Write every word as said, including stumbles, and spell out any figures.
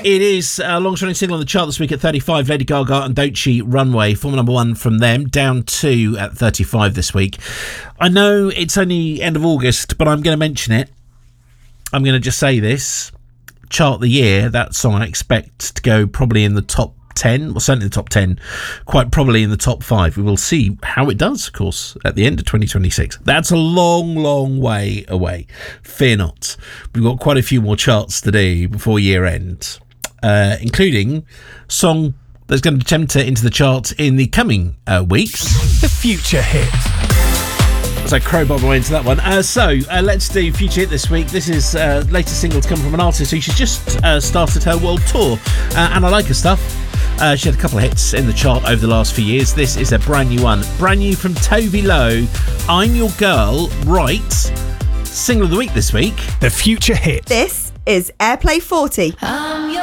It is a long-running single on the chart this week at thirty-five. Lady Gaga and Doechii, Runway, former number one from them, down two at thirty-five this week. I know it's only end of August, but I'm going to mention it. I'm going to just say this. Chart the year, that song I expect to go probably in the top ten, well, certainly the top ten, quite probably in the top five. We will see how it does, of course, at the end of twenty twenty-six. That's a long, long way away. Fear not. We've got quite a few more charts to do before year end, uh, including song that's going to attempt to into the charts in the coming uh, weeks. The Future Hit. So crowbar my way into that one. Uh, so uh, let's do Future Hit this week. This is uh, latest single to come from an artist who she's just uh, started her world tour, uh, and I like her stuff. Uh, she had a couple of hits in the chart over the last few years. This is a brand new one, brand new from Tove Lo. I'm Your Girl, Right. Single of the week this week. The Future Hit. This is Airplay forty. Ah.